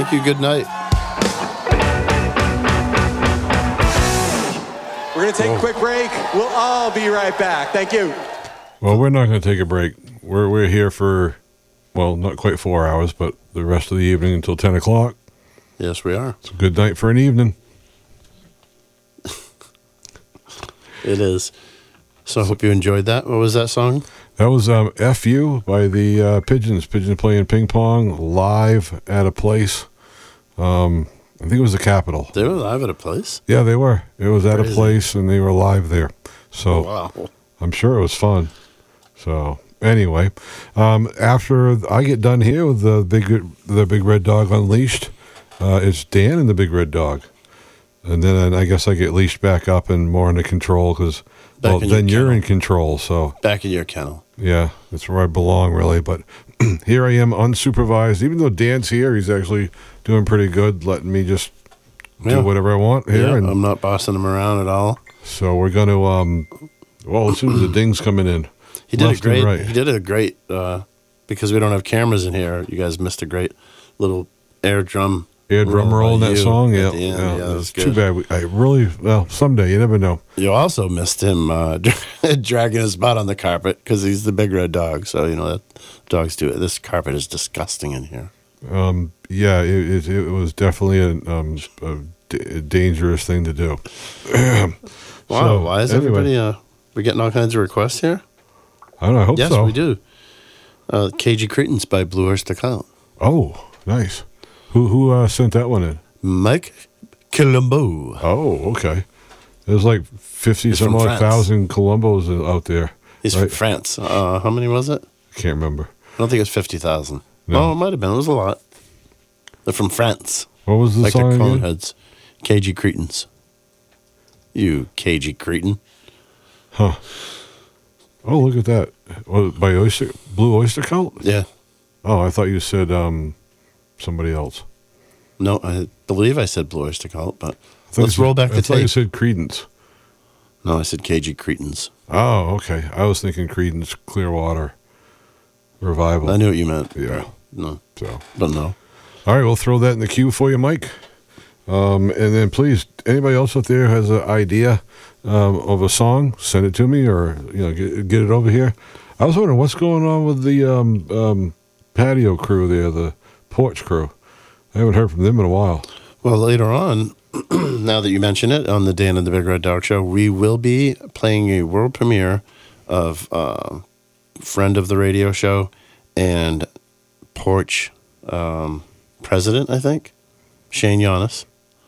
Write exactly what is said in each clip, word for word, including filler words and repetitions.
Thank you. Good night. We're going to take Whoa. a quick break. We'll all be right back. Thank you. Well, we're not going to take a break. We're we're here for, well, not quite four hours, but the rest of the evening until ten o'clock. Yes, we are. It's a good night for an evening. It is. So I hope you enjoyed that. What was that song? That was um, F U by the uh, Pigeons. Pigeons playing ping pong live at a place. Um, I think it was the Capitol. They were live at a place? Yeah, they were. It was at Crazy. a place, and they were live there. So oh, wow. I'm sure it was fun. So anyway, um, after I get done here with the big the Big Red Dog Unleashed, uh, it's Dan and the Big Red Dog. And then I guess I get leashed back up and more under control because, well, then you're in control. So back in your kennel. Yeah, that's where I belong, really. But here I am unsupervised. Even though Dan's here, he's actually doing pretty good, letting me just yeah. do whatever I want here. Yeah, and I'm not bossing him around at all. So we're going to, um, well, as soon as the ding's coming in. He did a great, right. he did a great, uh, because we don't have cameras in here, you guys missed a great little air drum. Air drum roll in that song, yeah. Yeah, yeah, that was good. Too bad. We, I really, well, someday, you never know. You also missed him uh, dragging his butt on the carpet because he's the Big Red Dog. So, you know, that dogs do it. This carpet is disgusting in here. Um, yeah, it, it, it was definitely a, um, a, d- a dangerous thing to do. Wow, so, why is anyway. everybody, uh, we getting all kinds of requests here? I don't know, I hope yes, so. Yes, we do. Uh, Cagey Cretins by Blue Oyster Cult. Oh, nice. Who who uh, sent that one in? Mike Colombo. Oh, okay. There's like fifty He's some odd France. thousand Colombos out there. He's right? from France. Uh, how many was it? I can't remember. I don't think it was fifty thousand. No. Oh, it might have been. It was a lot. They're from France. What was the like song the again? Coneheads. Cagey Cretins. You cagey cretin. Huh. Oh, look at that. Oh, by Oyster, Blue Oyster Cult? Yeah. Oh, I thought you said um, somebody else. No, I believe I said Blue Oyster Cult, but I let's you roll said, back I the thought you tape. said Credence. No, I said Cagey Cretins. Oh, okay. I was thinking Credence Clearwater Revival. I knew what you meant. Yeah. No. So. Don't know. All right, we'll throw that in the queue for you, Mike. Um, and then please, anybody else out there has an idea um, of a song, send it to me, or you know, get, get it over here. I was wondering what's going on with the um, um, patio crew there, the porch crew. I haven't heard from them in a while. Well, later on, now that you mention it, on the Dan and the Big Red Dog Show, we will be playing a world premiere of uh, friend of the radio show and porch um, president, I think, Shane Giannis.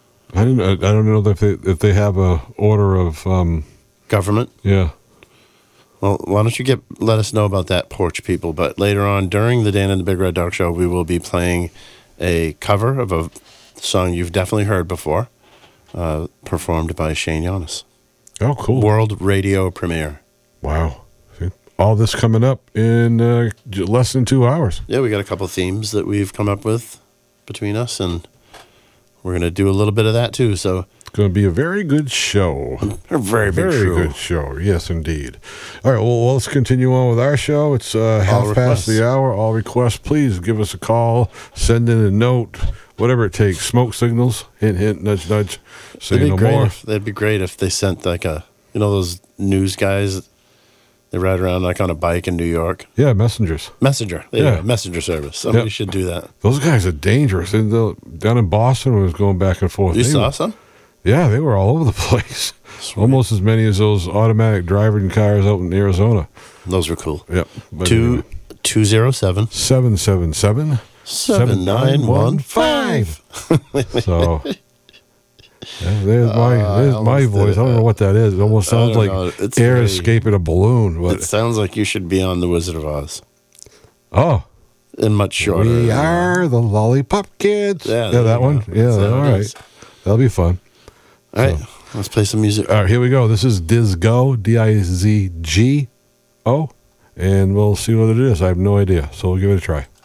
I didn't. I, I don't know if they if they have a order of um, government. Yeah. Well, why don't you get let us know about that, porch people? But later on, during the Dan and the Big Red Dog Show, we will be playing a cover of a song you've definitely heard before, uh, performed by Shane Giannis. Oh, cool! World radio premiere. Wow! See? All this coming up in uh, less than two hours. Yeah, we got a couple of themes that we've come up with between us, and we're going to do a little bit of that too. So it's going to be a very good show. A very, very show. good show. Yes, indeed. All right, well, let's continue on with our show. It's uh, half requests. past the hour. All requests, please give us a call, send in a note, whatever it takes. Smoke signals, hint, hint, nudge, nudge. Say It'd be no great more. if, that'd be great if they sent like a, you know, those news guys. They ride around like on a bike in New York. Yeah, messengers. Messenger. There Yeah. you go. Messenger service. Somebody Yeah. should do that. Those guys are dangerous. And the- down in Boston, when it was going back and forth. You they saw were- some? Yeah, they were all over the place. Sweet. Almost as many as those automatic driving cars out in Arizona. Those were cool. Yep. But Two anyway. two zero seven seven seven seven seven nine one five. So yeah, there's my Uh, I there's my almost voice. did I don't it. know what that is. It almost I sounds don't like know. It's air very- escaping a balloon. But It sounds like you should be on The Wizard of Oz. oh, And much shorter. we are the Lollipop Kids. Yeah, Yeah, there that you one. go. Yeah, That's how all it right. is. That'll be fun. All right, let's play some music. All right, here we go. This is Dizgo, D I Z G O, and we'll see what it is. I have no idea, so we'll give it a try.